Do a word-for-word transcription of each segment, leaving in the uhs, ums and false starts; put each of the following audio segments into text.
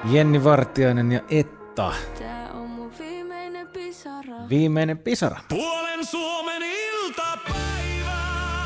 Jenni Vartiainen ja Etta. Tää on mun viimeinen pisara. Viimeinen pisara. Puolen Suomen iltapäivä.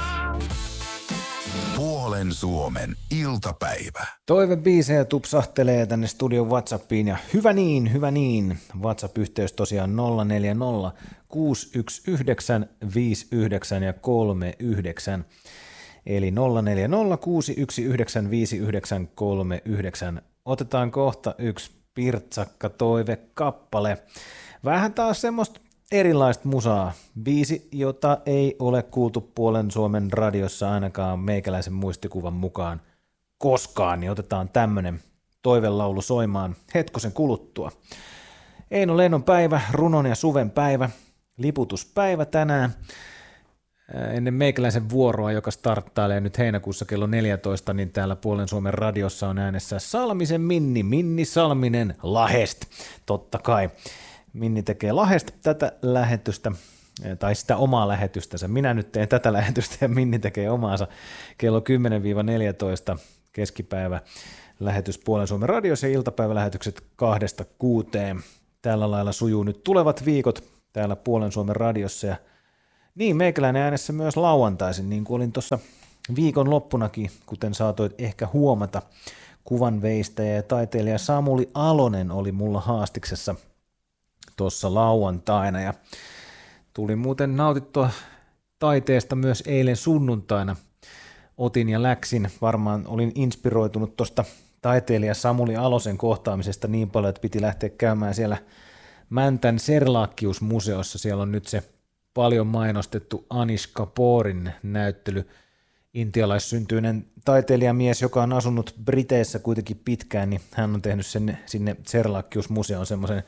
Puolen Suomen iltapäivä. Toivebiisejä tupsahtelee tänne studion WhatsAppiin ja hyvä niin, hyvä niin. WhatsApp-yhteys tosiaan nolla neljä nolla kuusi yksi yhdeksän viisi yhdeksän ja kolme yhdeksän. Eli nolla neljä nolla kuusi yksi yhdeksän viisi yhdeksän kolme yhdeksän. Otetaan kohta yksi pirtsakka toivekappale. Vähän taas semmoista erilaista musaa. Biisi, jota ei ole kuultu Puolen Suomen radiossa ainakaan meikäläisen muistikuvan mukaan koskaan, niin otetaan tämmönen toivelaulu soimaan hetkosen kuluttua. Eino Lennon päivä, runon ja suven päivä, liputuspäivä tänään. Ennen meikäläisen vuoroa, joka starttailee nyt heinäkuussa kello neljätoista, niin täällä Puolen Suomen radiossa on äänessä Salmisen Minni, Minni Salminen Lahest. Totta kai. Minni tekee Lahest tätä lähetystä, tai sitä omaa lähetystänsä. Minä nyt teen tätä lähetystä ja Minni tekee omaansa kello kymmenen neljätoista keskipäivä lähetys Puolen Suomen radiossa ja iltapäivälähetykset kahdesta kuuteen. Tällä lailla sujuu nyt tulevat viikot täällä Puolen Suomen radiossa ja niin, meikäläinen äänessä myös lauantaisin, niin kuin olin tuossa viikon loppunakin, kuten saatoit ehkä huomata. Kuvanveistäjä ja taiteilija Samuli Alonen oli mulla haastiksessa tuossa lauantaina ja tuli muuten nautittua taiteesta myös eilen sunnuntaina. Otin ja läksin, varmaan olin inspiroitunut tuosta taiteilija Samuli Alosen kohtaamisesta niin paljon, että piti lähteä käymään siellä Mäntän Serlaakkius-museossa. Siellä on nyt se paljon mainostettu Anish Kapoorin näyttely, intialaissyntyinen taiteilijamies, joka on asunut Briteissä kuitenkin pitkään, niin hän on tehnyt sen, sinne Serlaakkius-museoon semmoisen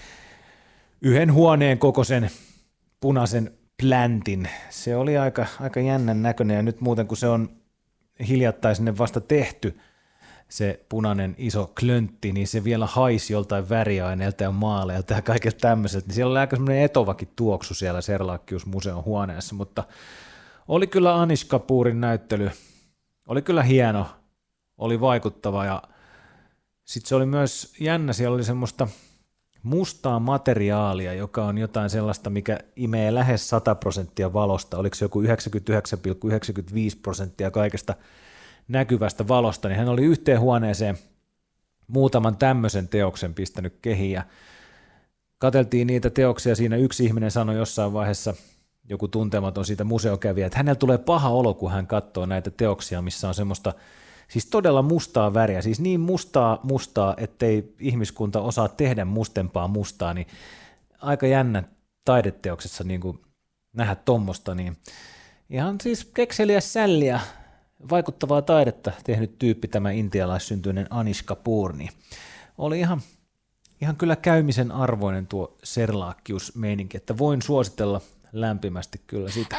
yhden huoneen kokoisen punaisen pläntin. Se oli aika, aika jännän näköinen ja nyt muuten kun se on hiljattain sinne vasta tehty, se punainen iso klöntti, niin se vielä haisi joltain väriaineelta ja maaleilta ja kaikilta tämmöiseltä, niin siellä oli aika semmoinen etovakin tuoksu siellä Serlaakkius-museon huoneessa, mutta oli kyllä Anish Kapoorin näyttely, oli kyllä hieno, oli vaikuttava ja sitten se oli myös jännä, siellä oli semmoista mustaa materiaalia, joka on jotain sellaista, mikä imee lähes sata prosenttia valosta, oliko se joku yhdeksänkymmentäyhdeksän pilkku yhdeksänkymmentäviisi prosenttia kaikesta näkyvästä valosta, niin hän oli yhteen huoneeseen muutaman tämmöisen teoksen pistänyt kehiin ja katseltiin niitä teoksia, siinä yksi ihminen sanoi jossain vaiheessa, joku tuntematon siitä museokävijä, että hänellä tulee paha olo, kun hän katsoo näitä teoksia, missä on semmoista siis todella mustaa väriä, siis niin mustaa mustaa, ettei ihmiskunta osaa tehdä mustempaa mustaa, niin aika jännä taideteoksessa niin kuin nähdä tommosta, niin ihan siis kekseliä sälliä, vaikuttavaa taidetta tehnyt tyyppi tämä intialaissyntyinen Anish Kapoor, niin oli ihan, ihan kyllä käymisen arvoinen tuo Serlaakkius-meininki, että voin suositella lämpimästi kyllä sitä.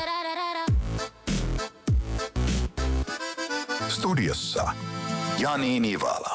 Studiossa Jani Nivala.